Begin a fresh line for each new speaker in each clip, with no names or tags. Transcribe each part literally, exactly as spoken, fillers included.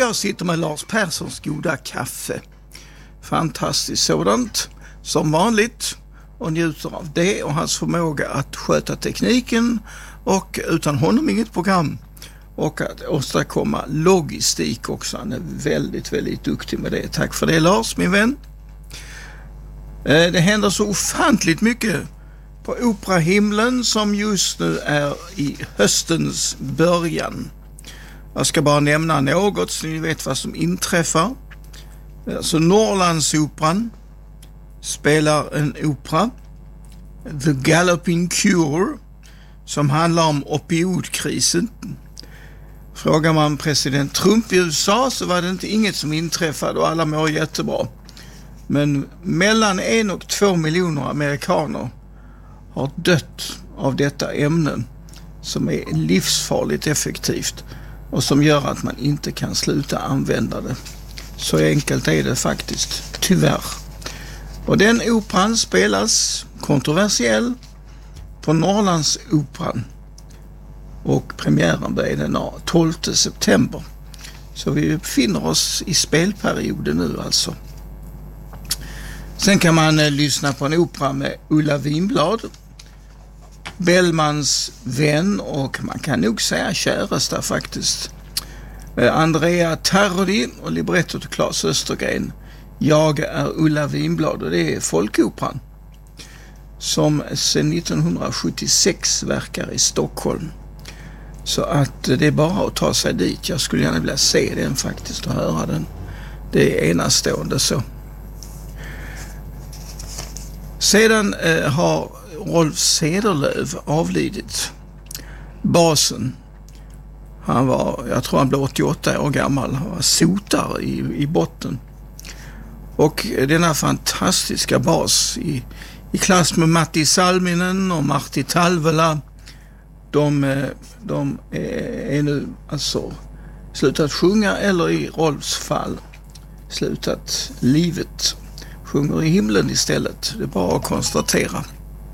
jag sitter med Lars Perssons goda kaffe. Fantastiskt sådant, som vanligt, och njuter av det och hans förmåga att sköta tekniken, och utan honom inget program, och att åstadkomma logistik också. Han är väldigt, väldigt duktig med det. Tack för det, Lars, min vän. Det händer så ofantligt mycket på operahimlen som just nu är i höstens början. Jag ska bara nämna något så ni vet vad som inträffar. Alltså Norrlandsoperan spelar en opera, The Galloping Cure, som handlar om opioidkrisen. Frågar man president Trump i U S A så var det inte inget som inträffade och alla mår jättebra. Men mellan en och två miljoner amerikaner har dött av detta ämne som är livsfarligt effektivt och som gör att man inte kan sluta använda det. Så enkelt är det faktiskt, tyvärr. Och den operan spelas kontroversiell på Norrlandsoperan, och premiären börjar den tolfte september. Så vi befinner oss i spelperioden nu alltså. Sen kan man eh, lyssna på en opera med Ulla Winblad, Bellmans vän och man kan nog säga käresta faktiskt. Eh, Andrea Tardi och libretto till Claes Östergren. Jag är Ulla Winblad, och det är folkoperan som sedan nittonhundrasjuttiosex verkar i Stockholm. Så att det är bara att ta sig dit. Jag skulle gärna vilja se den faktiskt och höra den. Det är enastående så. Sedan eh, har Rolf Cederlöv avlidit. Basen. Han var, jag tror han blev åttioåtta år gammal. Han var sotare i, i botten. Och denna fantastiska bas i, i klass med Matti Salminen och Martti Talvela, de, de är nu alltså slutat sjunga, eller i Rolfs fall slutat livet. Sjunger i himlen istället. Det är bara att konstatera.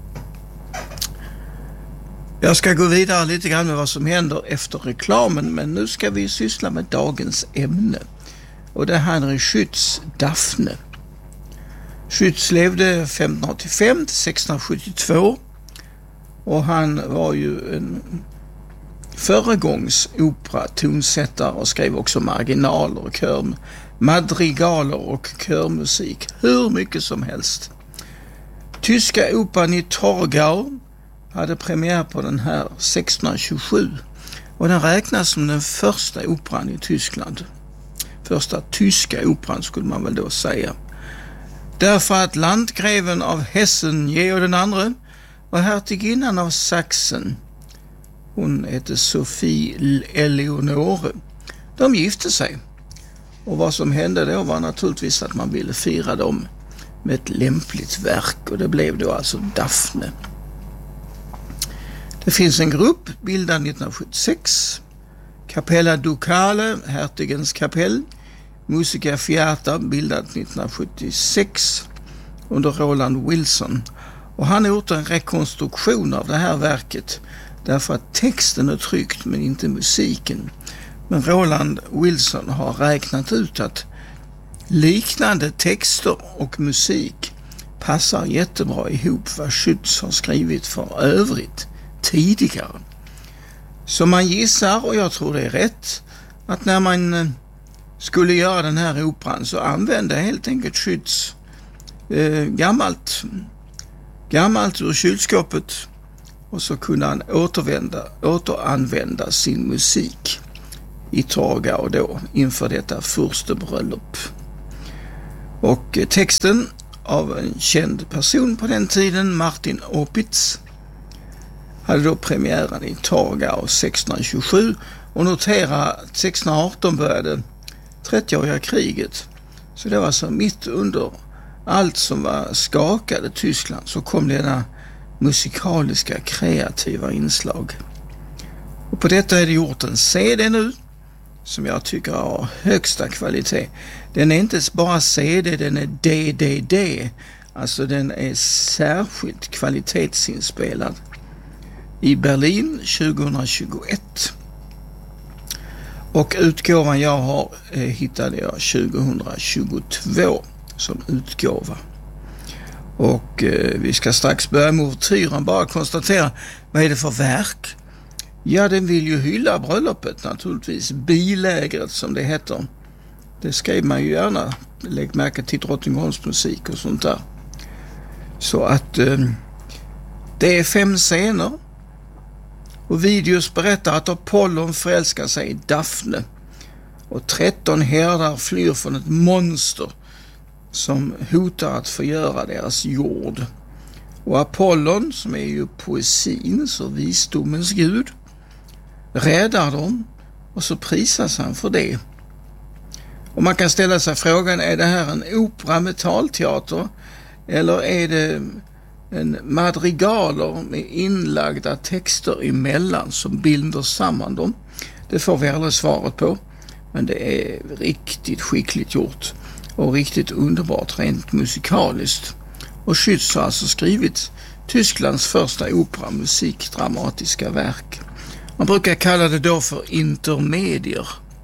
Jag ska gå vidare lite grann med vad som händer efter reklamen, men nu ska vi syssla med dagens ämne. Och det här är Schütz Daphne. Schütz levde femtonhundraåttiofem till sextonhundrasjuttiotvå och han var ju en föregångsopera tonsättare och skrev också marginaler och kör, madrigaler och körmusik, hur mycket som helst. Tyska operan i Torgau hade premiär på den här sextonhundratjugosju och den räknas som den första operan i Tyskland. Första tyska operan skulle man väl då säga. Därför att landgreven av Hessen, Georg den andre, var hertiginnan av Sachsen. Hon hette Sophie Eleonore. De gifte sig. Och vad som hände då var naturligtvis att man ville fira dem med ett lämpligt verk. Och det blev då alltså Daphne. Det finns en grupp bildad nittonhundrasjuttiosex. Capella Ducale, hertigens kapell. Musica Fiata, bildat nittonhundrasjuttiosex under Roland Wilson. Och han har gjort en rekonstruktion av det här verket därför att texten är tryckt men inte musiken. Men Roland Wilson har räknat ut att liknande texter och musik passar jättebra ihop vad Schütz har skrivit för övrigt tidigare. Så man gissar, och jag tror det är rätt, att när man skulle göra den här operan så använde helt enkelt Schütz eh, gammalt, gammalt ur kylskåpet, och så kunde han återvända, återanvända sin musik i Torgau då inför detta furstebröllop. Och eh, texten av en känd person på den tiden, Martin Opitz, hade då premiären i Torgau sextonhundratjugosju, och notera att sextonhundraarton började trettioåriga kriget. Så det var så mitt under allt som var skakade Tyskland så kom denna musikaliska kreativa inslag. Och på detta är det gjort en C D nu som jag tycker har högsta kvalitet. Den är inte bara C D, den är D D D. Alltså den är särskilt kvalitetsinspelad i Berlin tjugohundratjugoett. Och utgåvan jag har eh, hittade jag tjugohundratjugotvå som utgåva. Och eh, vi ska strax börja med ouvertyren. Bara konstatera, vad är det för verk? Ja, den vill ju hylla bröllopet naturligtvis. Bilägret som det heter. Det skrev man ju gärna. Lägg märke till Drottningholms musik och sånt där. Så att eh, det är fem scener. Och videos berättar att Apollon förälskar sig i Daphne. Och tretton herdar flyr från ett monster som hotar att förgöra deras jord. Och Apollon, som är ju poesins och visdomens gud, räddar dem och så prisas han för det. Och man kan ställa sig frågan, är det här en opera med talteater eller är det en madrigaler med inlagda texter emellan som binder samman dem? Det får vi aldrig svaret på, men det är riktigt skickligt gjort och riktigt underbart rent musikaliskt. Och Schütz har alltså skrivit Tysklands första opera musikdramatiska verk. Man brukar kalla det då för intermedier.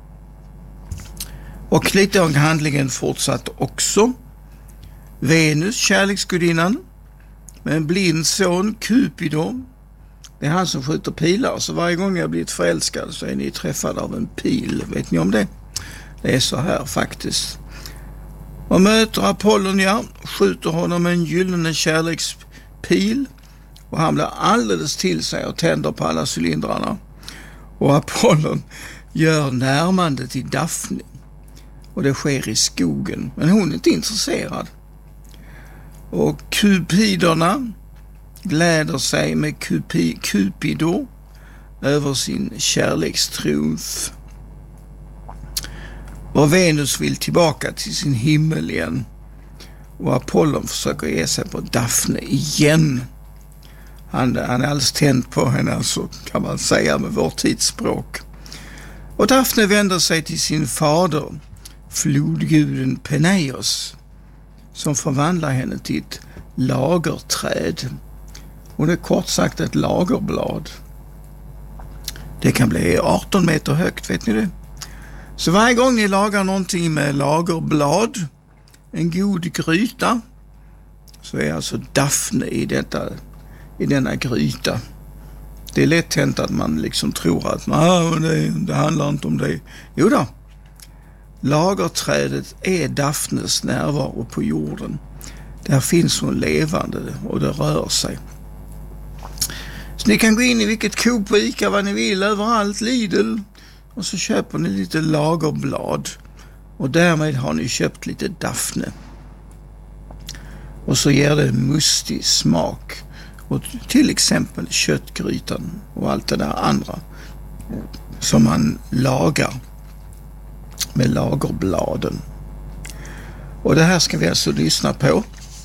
Och lite av handlingen fortsatte också. Venus, kärleksgudinnan, med en blind son, Cupido. Det är han som skjuter pilar, så varje gång jag blivit förälskad så är ni träffade av en pil. Vet ni om det? Det är så här faktiskt. Och möter Apollon, ja, skjuter honom en gyllene kärlekspil och han blir alldeles till sig och tänder på alla cylindrarna. Och Apollon gör närmande till Daphne. Och det sker i skogen. Men hon är inte intresserad. Och Cupiderna gläder sig med Cupi, Cupido över sin kärlekstriumf. Och Venus vill tillbaka till sin himmel igen. Och Apollon försöker ge sig på Daphne igen. Han, han är alldeles tänd på henne, alltså, kan man säga med vårt tidsspråk. Och Daphne vänder sig till sin fader, flodguden Peneios, som förvandlar henne till ett lagerträd. Och det är kort sagt ett lagerblad. Det kan bli arton meter högt, vet ni det? Så varje gång ni lagar någonting med lagerblad, en god gryta, så är alltså Daphne i, detta, i denna gryta. Det är lätt hänt att man liksom tror att nah, det, det handlar inte om det. Jo då, lagerträdet är Daphnes närvaro på jorden. Där finns hon levande och det rör sig. Så ni kan gå in i vilket Coop och Ica vad ni vill, överallt, Lidl, och så köper ni lite lagerblad och därmed har ni köpt lite Daphne. Och så ger det mustig smak och till exempel köttgrytan och allt det där andra som man lagar med lagerbladen. Och det här ska vi alltså lyssna på.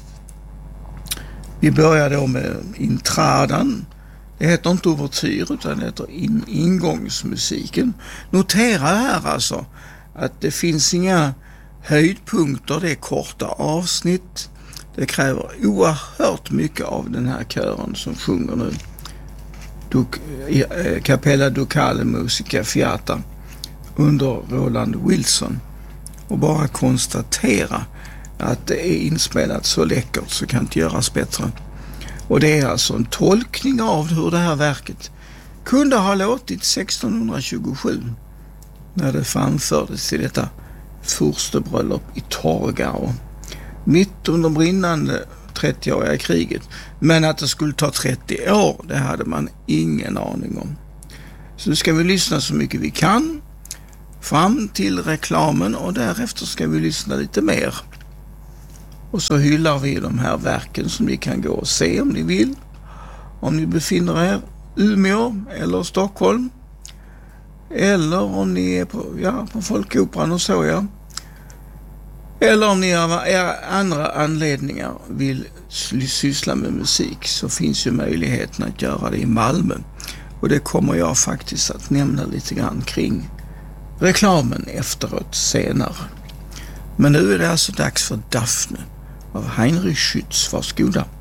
Vi börjar då med intradan. Det heter inte ouvertyr utan det heter in, ingångsmusiken. Notera här alltså att det finns inga höjdpunkter, det är korta avsnitt. Det kräver oerhört mycket av den här kören som sjunger nu. Duk, eh, Capella Ducale Musica Fiata under Roland Wilson. Och bara konstatera att det är inspelat så läckert så kan det göras bättre. Och det är alltså en tolkning av hur det här verket kunde ha låtit sextonhundratjugosju när det framfördes till detta furstebröllop i Torgau mitt under brinnande trettioåriga kriget. Men att det skulle ta trettio år, det hade man ingen aning om. Så nu ska vi lyssna så mycket vi kan fram till reklamen och därefter ska vi lyssna lite mer. Och så hyllar vi de här verken som ni kan gå och se om ni vill. Om ni befinner er i Umeå eller Stockholm. Eller om ni är på, ja, på Folkoperan och så, ja. Eller om ni av andra anledningar vill syssla med musik så finns ju möjligheten att göra det i Malmö. Och det kommer jag faktiskt att nämna lite grann kring reklamen efteråt senare. Men nu är det alltså dags för Daphne av Heinrich Schütz. Varsågoda.